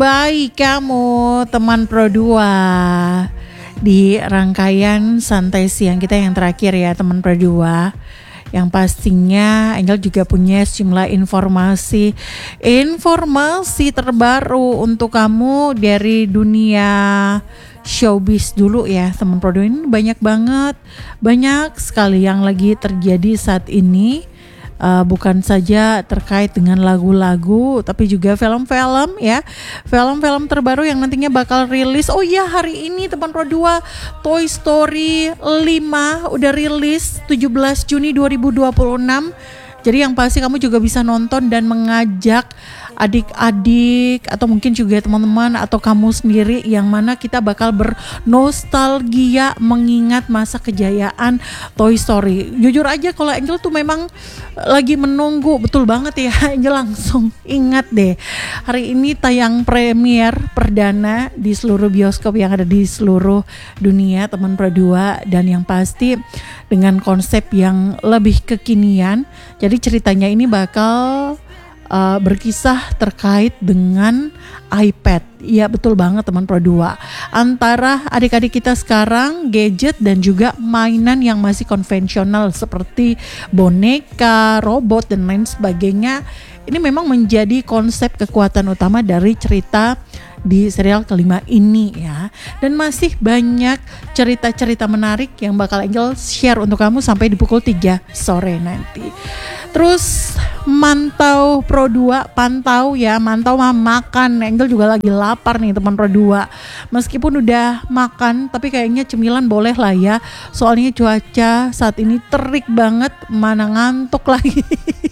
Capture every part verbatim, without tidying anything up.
Baik kamu teman Pro dua. Di rangkaian santai siang kita yang terakhir ya teman Pro dua, yang pastinya Angel juga punya sejumlah informasi Informasi terbaru untuk kamu dari dunia showbiz dulu ya teman Pro dua. Ini banyak banget, banyak sekali yang lagi terjadi saat ini. Uh, bukan saja terkait dengan lagu-lagu, tapi juga film-film ya, film-film terbaru yang nantinya bakal rilis. Oh iya, hari ini teman Pro dua, Toy Story lima udah rilis tujuh belas Juni dua ribu dua puluh enam. Jadi yang pasti kamu juga bisa nonton dan mengajak adik-adik atau mungkin juga teman-teman atau kamu sendiri, yang mana kita bakal bernostalgia mengingat masa kejayaan Toy Story. Jujur aja kalau Angel tuh memang lagi menunggu, betul banget ya, Angel langsung ingat deh. Hari ini tayang premier perdana di seluruh bioskop yang ada di seluruh dunia teman Pro dua, dan yang pasti dengan konsep yang lebih kekinian. Jadi ceritanya ini bakal uh, berkisah terkait dengan iPad. Iya betul banget teman Pro dua. Antara adik-adik kita sekarang, gadget dan juga mainan yang masih konvensional seperti boneka, robot dan lain sebagainya. Ini memang menjadi konsep kekuatan utama dari cerita di serial kelima ini ya. Dan masih banyak cerita-cerita menarik yang bakal Angel share untuk kamu sampai di pukul tiga sore nanti. Terus mantau Pro dua, pantau ya, mantau mah makan. Angel juga lagi lapar nih teman Pro dua. Meskipun udah makan, tapi kayaknya cemilan boleh lah ya. Soalnya cuaca saat ini terik banget, mana ngantuk lagi.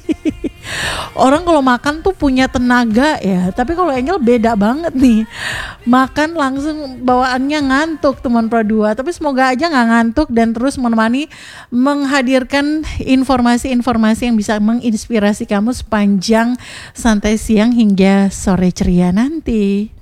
Orang kalau makan tuh punya tenaga ya, tapi kalau Angel beda banget nih. Makan langsung bawaannya ngantuk teman Pro dua. Tapi semoga aja gak ngantuk dan terus menemani, menghadirkan informasi-informasi yang bisa menginspirasi kamu sepanjang santai siang hingga sore ceria nanti.